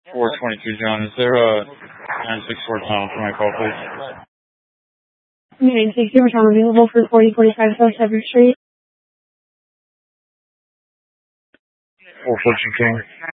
422 John, is there a 964 tunnel for my call, please? 964 tunnel available for 4045 South 7th Street. 442 King.